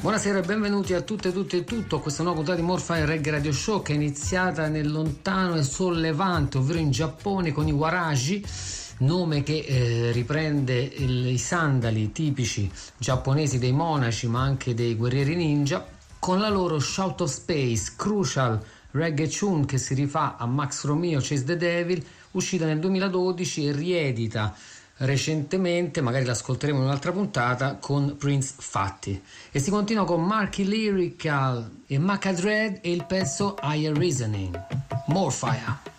Buonasera e benvenuti a tutte e tutto a questa nuova puntata di Morfire Reggae Radio Show, che è iniziata nel lontano e sollevante, ovvero in Giappone, con i Waraji, nome che riprende i sandali tipici giapponesi dei monaci ma anche dei guerrieri ninja, con la loro Shout of Space, Crucial Reggae Tune, che si rifà a Max Romeo Chase the Devil, uscita nel 2012 e riedita recentemente, magari l'ascolteremo in un'altra puntata, con Prince Fatty. E si continua con Marky Lyrical e Macadred e il pezzo Higher Reasoning. More Fire.